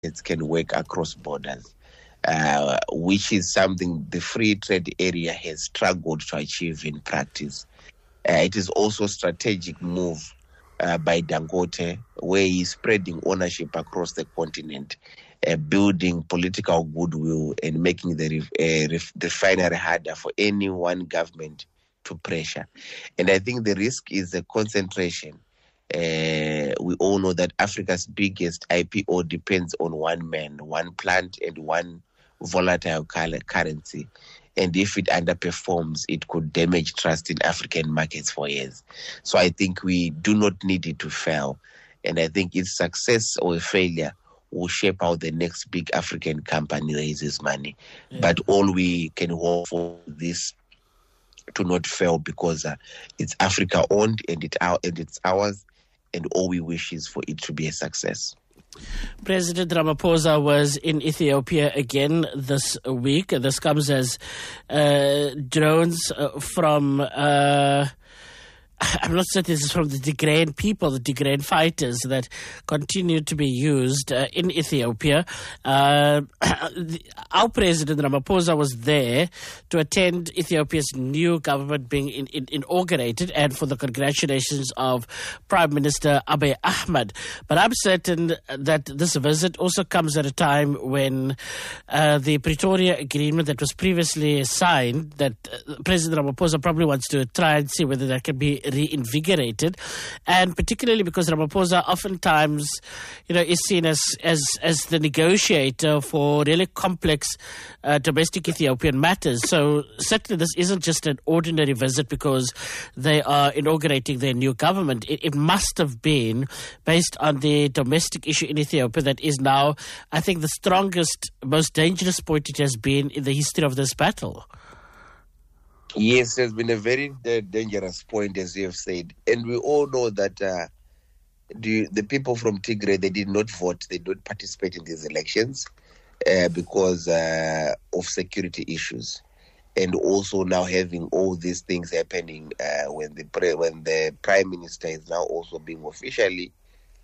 can work across borders, which is something the free trade area has struggled to achieve in practice. It is also a strategic move by Dangote, where he's spreading ownership across the continent, building political goodwill and making the refinery harder for any one government to pressure. And I think the risk is the concentration. We all know that Africa's biggest IPO depends on one man, one plant, and one volatile currency. And if it underperforms, it could damage trust in African markets for years. So I think we do not need it to fail. And I think its success or failure will shape how the next big African company raises money. Yeah. But all we can hope for this to not fail, because it's Africa owned and it's ours, and all we wish is for it to be a success. President Ramaphosa was in Ethiopia again this week. This comes as drones from I'm not certain this is from the Tigrayan people, the Tigrayan fighters that continue to be used in Ethiopia. Our President Ramaphosa was there to attend Ethiopia's new government being inaugurated and for the congratulations of Prime Minister Abiy Ahmed. But I'm certain that this visit also comes at a time when the Pretoria Agreement that was previously signed, that President Ramaphosa probably wants to try and see whether that can be reinvigorated, and particularly because Ramaphosa oftentimes, is seen as the negotiator for really complex domestic Ethiopian matters. So certainly this isn't just an ordinary visit because they are inaugurating their new government. It must have been based on the domestic issue in Ethiopia that is now, I think, the strongest, most dangerous point it has been in the history of this battle. Yes, it has been a very dangerous point, as you have said. And we all know that the people from Tigray, they did not vote, they did not participate in these elections because of security issues. And also now having all these things happening when the Prime Minister is now also being officially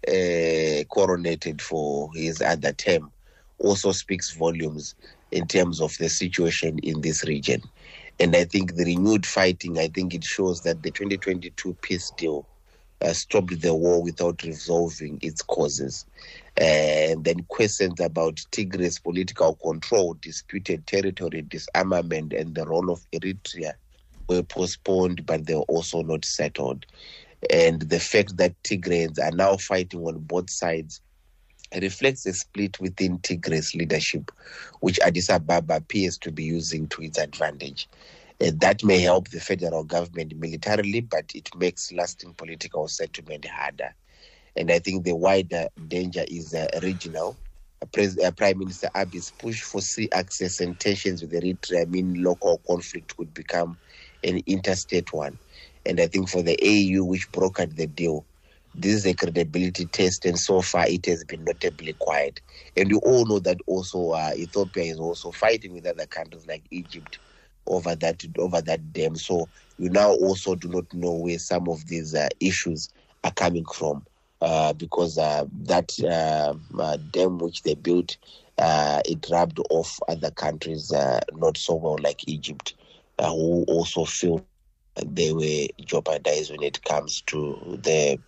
coronated for his other term, also speaks volumes in terms of the situation in this region. And I think the renewed fighting, I think it shows that the 2022 peace deal stopped the war without resolving its causes. And then questions about Tigray's political control, disputed territory, disarmament, and the role of Eritrea were postponed, but they were also not settled. And the fact that Tigrayans are now fighting on both sides reflects a split within Tigray's leadership, which Addis Ababa appears to be using to its advantage. That may help the federal government militarily, but it makes lasting political settlement harder. And I think the wider danger is regional. Prime Minister Abiy's push for sea access and tensions with Eritrea mean local conflict could become an interstate one. And I think for the AU, which brokered the deal, this is a credibility test, and so far it has been notably quiet. And you all know that also Ethiopia is also fighting with other countries like Egypt over that dam. So you now also do not know where some of these issues are coming from, because that dam which they built, it rubbed off other countries not so well, like Egypt, who also feel they were jeopardized when it comes to the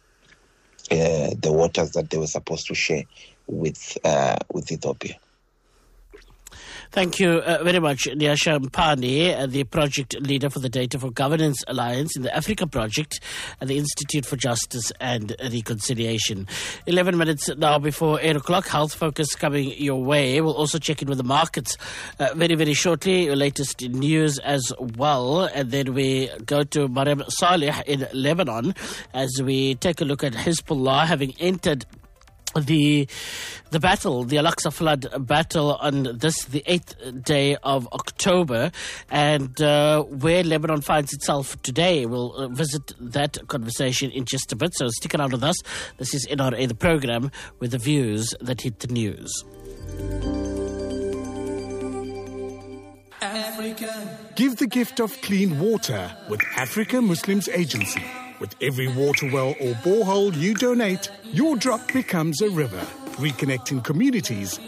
waters that they were supposed to share with Ethiopia. Thank you very much, Nyasha Mpane, the project leader for the Data for Governance Alliance in the Africa Project at the Institute for Justice and Reconciliation. 11 minutes now before 8 o'clock. Health Focus coming your way. We'll also check in with the markets very, very shortly. Your latest news as well. And then we go to Marem Saleh in Lebanon as we take a look at Hezbollah having entered the battle, the Al-Aqsa flood battle on this, the 8th day of October, and where Lebanon finds itself today. We'll visit that conversation in just a bit, so stick around with us. This is NRA, the program with the views that hit the news. Africa. Give the gift of clean water with Africa Muslims Agency. With every water well or borehole you donate, your drop becomes a river. reconnecting communities